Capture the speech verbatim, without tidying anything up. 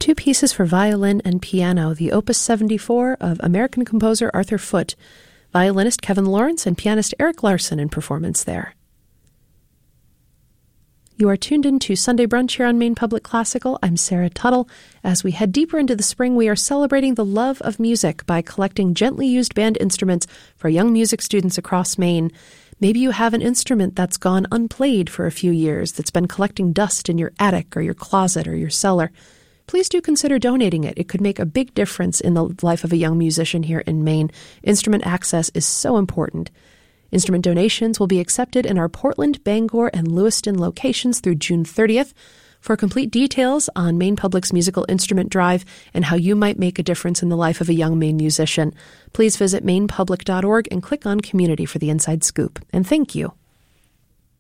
Two pieces for violin and piano, the Opus seventy-four of American composer Arthur Foote, violinist Kevin Lawrence and pianist Eric Larson in performance there. You are tuned in to Sunday Brunch here on Maine Public Classical. I'm Sarah Tuttle. As we head deeper into the spring, we are celebrating the love of music by collecting gently used band instruments for young music students across Maine. Maybe you have an instrument that's gone unplayed for a few years, that's been collecting dust in your attic or your closet or your cellar. Please do consider donating it. It could make a big difference in the life of a young musician here in Maine. Instrument access is so important. Instrument donations will be accepted in our Portland, Bangor, and Lewiston locations through June thirtieth. For complete details on Maine Public's musical instrument drive and how you might make a difference in the life of a young Maine musician, please visit maine public dot org and click on Community for the inside scoop. And thank you.